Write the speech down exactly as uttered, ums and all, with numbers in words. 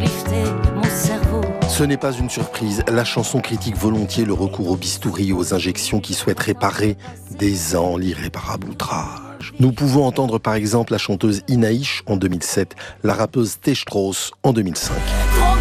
shifter mon cerveau. Ce n'est pas une surprise, la chanson critique volontiers le recours au bistouri, aux injections qui souhaitent réparer des ans l'irréparable outrage. Nous pouvons entendre par exemple la chanteuse Inaïch en deux mille sept, la rappeuse T. Strauss en deux mille cinq.